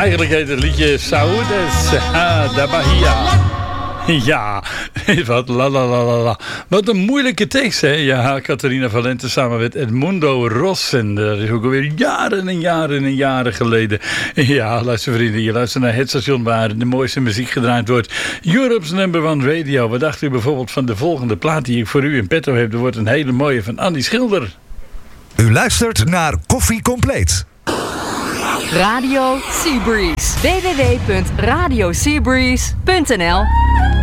Eigenlijk heet het liedje Saúdes da Bahia. Ja, wat la la la la la. Wat een moeilijke tekst, hè? Ja, Catharina Valente samen met Edmundo Ros. En dat is ook alweer jaren en jaren en jaren geleden. Ja, luister vrienden, je luistert naar het station waar de mooiste muziek gedraaid wordt. Europe's number one radio. Wat dacht u bijvoorbeeld van de volgende plaat die ik voor u in petto heb? Er wordt een hele mooie van Andy Schilder. U luistert naar Koffie Compleet. Radio Seabreeze. www.radioseabreeze.nl